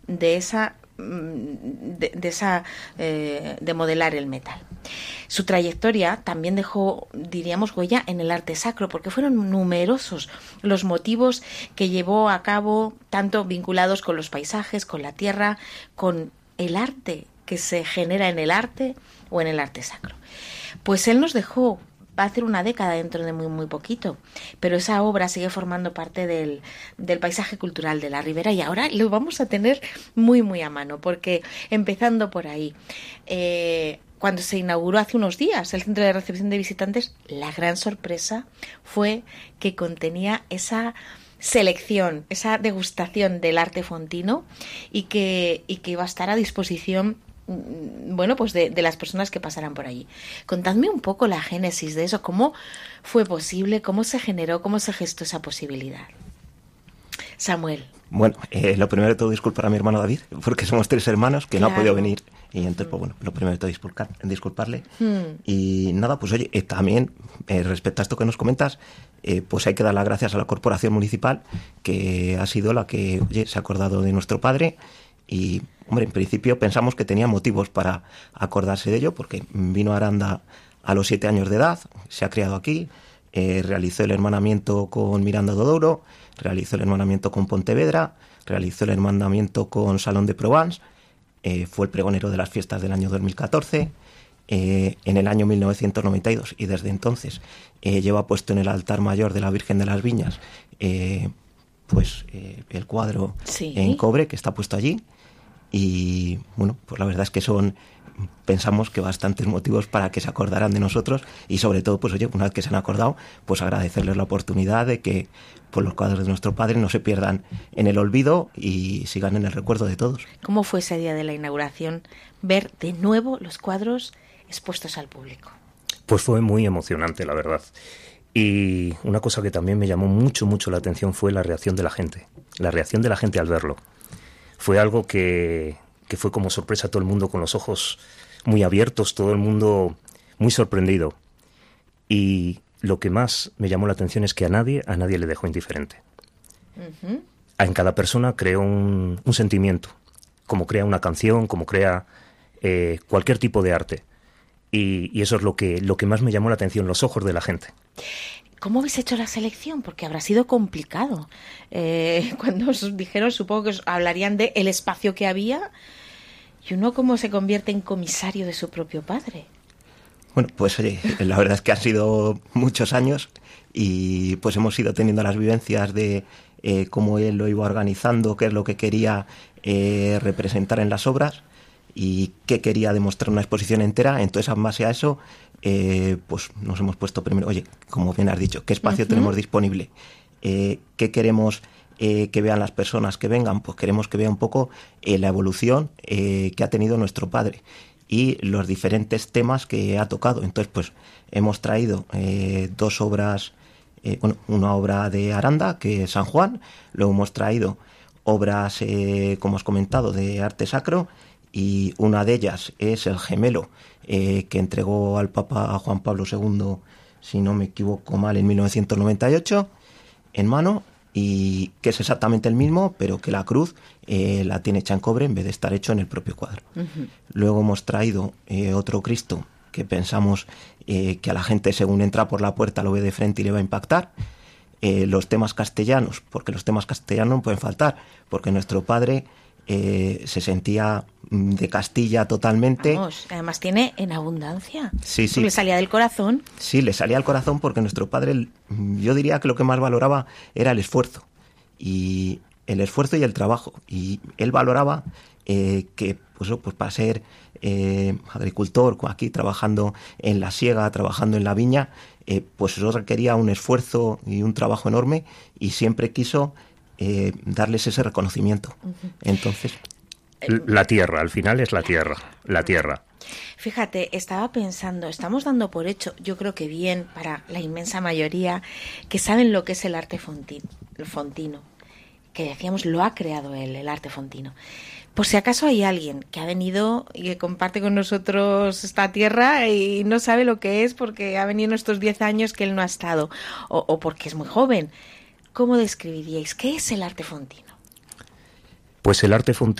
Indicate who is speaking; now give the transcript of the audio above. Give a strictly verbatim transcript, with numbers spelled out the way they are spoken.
Speaker 1: de esa de, de esa eh, de modelar el metal. Su trayectoria también dejó, diríamos, huella en el arte sacro, porque fueron numerosos los motivos que llevó a cabo, tanto vinculados con los paisajes, con la tierra, con el arte que se genera en el arte o en el arte sacro. Pues él nos dejó, va a hacer una década dentro de muy muy poquito, pero esa obra sigue formando parte del, del paisaje cultural de la Ribera, y ahora lo vamos a tener muy muy a mano, porque empezando por ahí, eh, cuando se inauguró hace unos días el centro de recepción de visitantes, la gran sorpresa fue que contenía esa selección, esa degustación del arte fontino, y que, y que iba a estar a disposición, bueno, pues de, de las personas que pasaran por allí. Contadme un poco la génesis de eso, cómo fue posible, cómo se generó, cómo se gestó esa posibilidad. Samuel.
Speaker 2: Bueno, eh, lo primero de todo, disculpar a mi hermano David, porque somos tres hermanos que claro. no ha podido venir, y entonces, pues bueno, lo primero de todo, disculpar, disculparle. Hmm. Y nada, pues oye, eh, también, eh, respecto a esto que nos comentas, eh, pues hay que dar las gracias a la Corporación Municipal, que ha sido la que, oye, se ha acordado de nuestro padre, y, hombre, en principio pensamos que tenía motivos para acordarse de ello, porque vino a Aranda a los siete años de edad, se ha criado aquí, eh, realizó el hermanamiento con Miranda do Douro, realizó el hermanamiento con Pontevedra, realizó el hermanamiento con Salón de Provence, eh, fue el pregonero de las fiestas del año dos mil catorce, eh, en el año mil novecientos noventa y dos, y desde entonces eh, lleva puesto en el altar mayor de la Virgen de las Viñas eh, pues eh, el cuadro sí. en cobre que está puesto allí, y bueno, pues la verdad es que son, pensamos que bastantes motivos para que se acordaran de nosotros, y sobre todo, pues oye, una vez que se han acordado, pues agradecerles la oportunidad de que pues, los cuadros de nuestro padre no se pierdan en el olvido y sigan en el recuerdo de todos.
Speaker 1: ¿Cómo fue ese día de la inauguración, ver de nuevo los cuadros expuestos al público?
Speaker 3: Pues fue muy emocionante, la verdad. Y una cosa que también me llamó mucho, mucho la atención fue la reacción de la gente. La reacción de la gente al verlo. Fue algo que, que fue como sorpresa, todo el mundo con los ojos muy abiertos, todo el mundo muy sorprendido. Y lo que más me llamó la atención es que a nadie, a nadie le dejó indiferente. Uh-huh. En cada persona creó un, un sentimiento, como crea una canción, como crea eh, cualquier tipo de arte. Y, y eso es lo que, lo que más me llamó la atención, los ojos de la gente.
Speaker 1: ¿Cómo habéis hecho la selección? Porque habrá sido complicado. Eh, cuando os dijeron, supongo que os hablarían de el espacio que había, y uno cómo se convierte en comisario de su propio padre.
Speaker 2: Bueno, pues oye, la verdad es que han sido muchos años, y pues hemos ido teniendo las vivencias de eh, cómo él lo iba organizando, qué es lo que quería eh, representar en las obras y qué quería demostrar una exposición entera. Entonces, en base a eso, eh, pues nos hemos puesto primero, oye, como bien has dicho, ¿qué espacio uh-huh. tenemos disponible? Eh, ¿Qué queremos eh, que vean las personas que vengan? Pues queremos que vean un poco eh, la evolución eh, que ha tenido nuestro padre y los diferentes temas que ha tocado. Entonces, pues hemos traído eh, dos obras, eh, bueno, una obra de Aranda, que es San Juan, luego hemos traído obras, eh, como has comentado, de arte sacro, y una de ellas es el gemelo eh, que entregó al Papa Juan Pablo segundo, si no me equivoco mal, en mil novecientos noventa y ocho, en mano, y que es exactamente el mismo, pero que la cruz eh, la tiene hecha en cobre en vez de estar hecho en el propio cuadro. Uh-huh. Luego hemos traído eh, otro Cristo que pensamos eh, que a la gente, según entra por la puerta, lo ve de frente y le va a impactar. Eh, los temas castellanos, porque los temas castellanos no pueden faltar, porque nuestro padre eh, se sentía de Castilla totalmente.
Speaker 1: Vamos, además tiene en abundancia.
Speaker 2: Sí, sí.
Speaker 1: Le salía del corazón.
Speaker 2: Sí, le salía del corazón, porque nuestro padre, yo diría que lo que más valoraba era el esfuerzo, y el esfuerzo y el trabajo, y él valoraba eh, que pues, pues para ser eh, agricultor, aquí trabajando en la siega, trabajando en la viña, eh, pues eso requería un esfuerzo y un trabajo enorme, y siempre quiso eh, darles ese reconocimiento. Uh-huh. Entonces,
Speaker 3: la tierra, al final es la tierra, la tierra.
Speaker 1: Fíjate, estaba pensando, estamos dando por hecho, yo creo que bien para la inmensa mayoría, que saben lo que es el arte fontino, el fontino, que decíamos lo ha creado él, el arte fontino. Por si acaso hay alguien que ha venido y que comparte con nosotros esta tierra y no sabe lo que es porque ha venido en estos diez años que él no ha estado, o, o porque es muy joven, ¿cómo describiríais qué es el arte fontino?
Speaker 3: Pues el arte fontino